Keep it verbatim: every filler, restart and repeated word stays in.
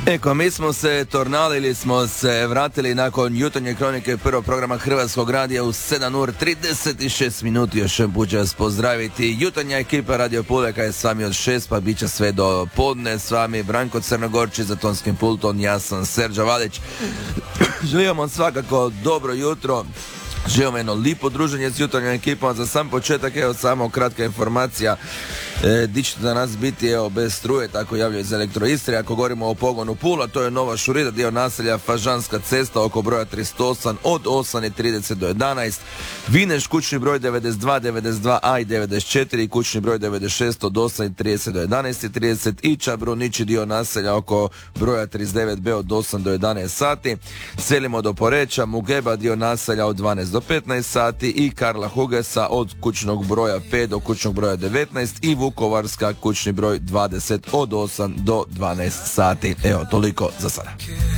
Eko, mi smo se tornalili, smo se vratili nakon jutarnje kronike prvog programa Hrvatskog radija u sedam ura trideset šest minuti. Još jedan put ću vas pozdraviti. Jutarnja ekipa Radio Puleka je s vami od šest, pa bit će sve do podne. S vami Branko Crnogorči za tonskim pultom, ja sam Serđa Valić. Želim vam svakako dobro jutro. Želimo jedno lipo druženje s jutarnjom ekipom. Za sam početak, evo samo kratka informacija. E, di će danas biti, evo, bez struje, tako javljaju iz Elektro Istre. Ako govorimo o pogonu Pula, to je Nova Šurida, dio naselja Fažanska cesta oko broja trideset osam od osam i trideset do jedanaest. Vineš, kućni broj devedeset dva, devedeset dva a i devedeset četiri i kućni broj devedeset šest od osam i trideset do jedanaest i trideset i Čabrunići, dio naselja oko broja trideset devet be od osam do jedanaest sati. Selimo do Poreča, Mugeba, dio naselja od dvanaest do petnaest sati i Karla Hugesa od kućnog broja pet do kućnog broja devetnaest i Vukovarska, kućni broj dvadeset od osam do dvanaest sati. Evo, toliko za sada.